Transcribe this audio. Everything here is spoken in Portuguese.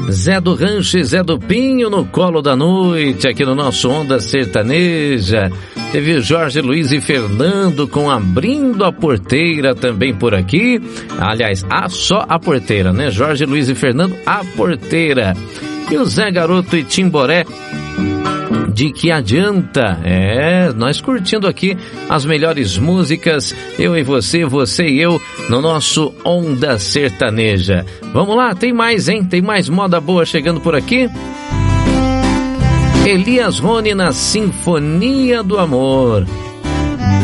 Zé do Rancho e Zé do Pinho no colo da noite, aqui no nosso Onda Sertaneja. Teve Jorge Luiz e Fernando com Abrindo a Porteira também por aqui. Aliás, só a porteira, né? Jorge Luiz e Fernando, a porteira. E o Zé Garoto e Timboré, De Que Adianta? Nós curtindo aqui as melhores músicas, eu e você, você e eu, no nosso Onda Sertaneja. Vamos lá, tem mais, hein? Tem mais moda boa chegando por aqui. Elias Rony na Sinfonia do Amor.